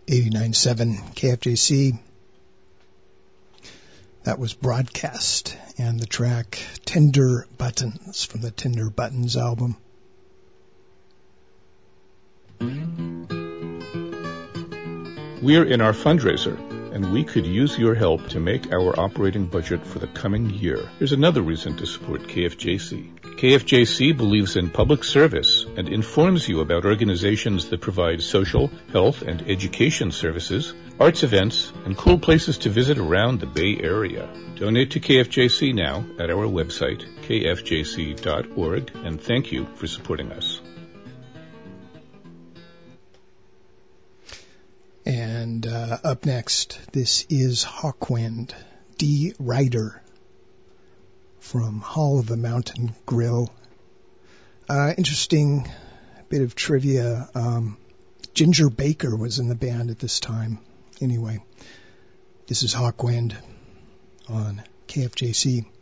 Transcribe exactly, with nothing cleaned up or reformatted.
eighty-nine point seven K F J C. That was Broadcast, and the track Tender Buttons from the Tender Buttons album. We're in our fundraiser, and we could use your help to make our operating budget for the coming year. There's another reason to support K F J C. K F J C believes in public service and informs you about organizations that provide social, health, and education services, arts events, and cool places to visit around the Bay Area. Donate to K F J C now at our website, k f j c dot org, and thank you for supporting us. And uh, up next, this is Hawkwind, Dee Ryder from Hall of the Mountain Grill. Uh, interesting bit of trivia. Um, Ginger Baker was in the band at this time. Anyway, this is Hawkwind on K F J C.